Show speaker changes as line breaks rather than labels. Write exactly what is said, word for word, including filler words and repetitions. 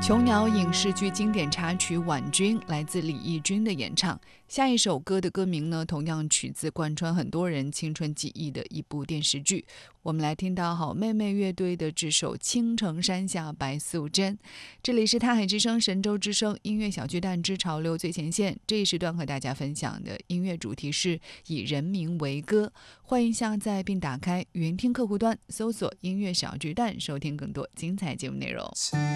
琼瑶影视剧经典插曲《婉君》来自李翊君的演唱。下一首歌的歌名呢，同样取自贯穿很多人青春记忆的一部电视剧。我们来听到好妹妹乐队的这首《青城山下白素贞》。这里是泰海之声神州之声音乐小巨蛋之潮流最前线，这一时段和大家分享的音乐主题是以人民为歌。欢迎下载并打开云听客户端，搜索音乐小巨蛋，收听更多精彩节目内容。